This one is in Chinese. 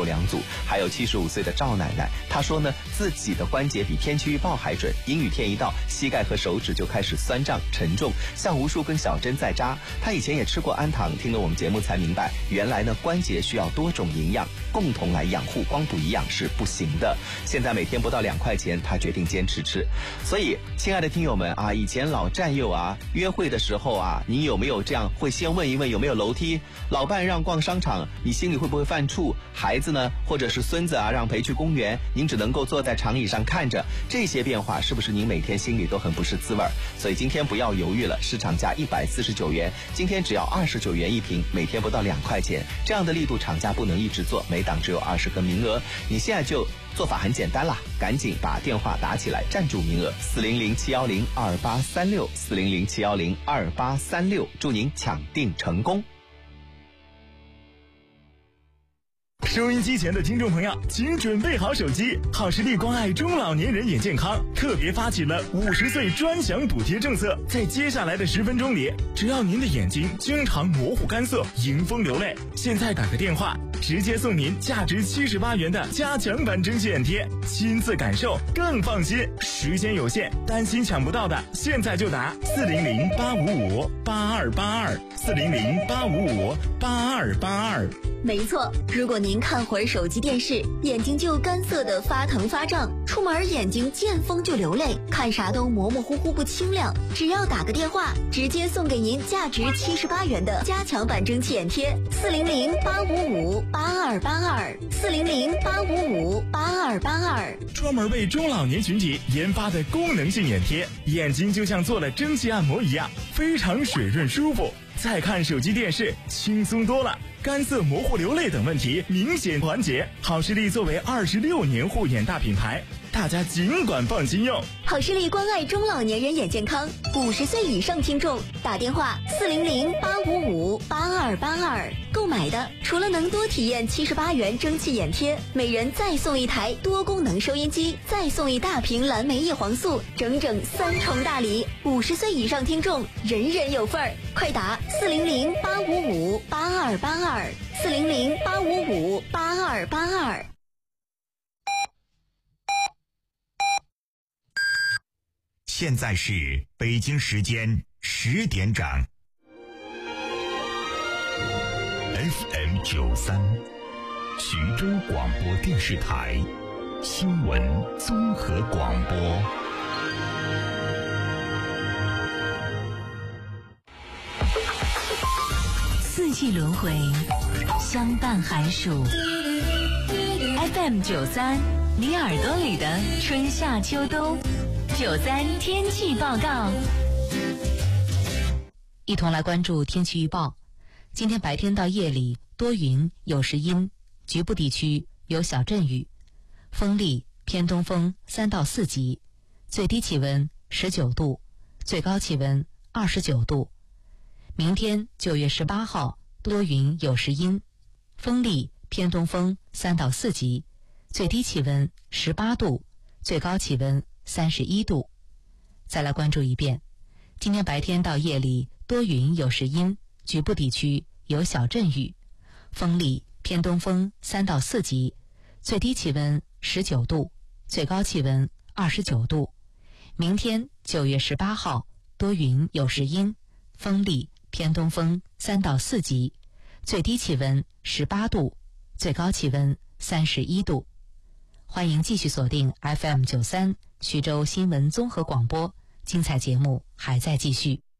头两组。还有75岁的赵奶奶，她说呢，自己的关节比天气预报还准，阴雨天一到，膝盖和手指就开始酸胀沉重，像无数根小针在扎。她以前也吃过安糖，听了我们节目才明白，原来呢关节需要多种营养共同来养护，光补营养是不行的。现在每天不到2块钱，她决定坚持吃。所以亲爱的听友们啊，以前老战友啊，约会的时候啊，你有没有这样会先问一问有没有楼梯？老伴让逛商场，你心里会不会犯怵？孩子呢，或者是孙子啊，让陪去公园，您只能够坐在长椅上看着，这些变化是不是您每天心里都很不是滋味？所以今天不要犹豫了，市场价149元，今天只要29元一瓶，每天不到2块钱，这样的力度厂家不能一直做，每档只有20个名额，你现在就做法很简单啦，赶紧把电话打起来，占住名额，400-710-2836，400-710-2836，祝您抢订成功。 收音机前的听众朋友，请准备好手机。好视力关爱中老年人眼健康特别发起了50岁专享补贴政策，在接下来的10分钟里，只要您的眼睛经常模糊干涩、迎风流泪，现在打个电话，直接送您价值78元的加强版蒸汽眼贴，亲自感受更放心。时间有限，担心抢不到的，现在就打400-855-8282，400-855-8282。 没错，如果您看会儿手机电视，眼睛就干涩的发疼发胀，出门眼睛见风就流泪，看啥都模模糊糊不清亮，只要打个电话，直接送给您价值78元的加强版蒸汽眼贴，400-855-8282，400-855-8282， 专门为中老年群体研发的功能性眼贴，眼睛就像做了蒸汽按摩一样，非常水润舒服。再看手机电视轻松多了，干涩模糊流泪等问题明显缓解。好视力作为26年护眼大品牌，大家尽管放心用。 好视力关爱中老年人眼健康，50岁以上听众打电话400-855-8282，购买的除了能多体验78元蒸汽眼贴，每人再送一台多功能收音机，再送一大瓶蓝莓叶黄素，整整3重大礼。50岁以上听众人人有份儿，快打400-855-8282，400-855-8282。 现在是北京时间10点整。FM93，徐州广播电视台新闻综合广播。 四季轮回，相伴寒暑。FM93，你耳朵里的春夏秋冬。93天气报告，一同来关注天气预报。今天白天到夜里多云有时阴，局部地区有小阵雨，风力偏东风3到4级，最低气温19度，最高气温29度。明天9月18号多云有时阴，风力偏东风3到4级，最低气温18度，最高气温31度。再来关注一遍，今天白天到夜里多云有时阴，局部地区有小阵雨，风力偏东风3到4级，最低气温19度，最高气温29度。明天9月18号多云有时阴，风力偏东风3到4级，最低气温18度，最高气温31度。欢迎继续锁定 FM93 徐州新闻综合广播，精彩节目还在继续。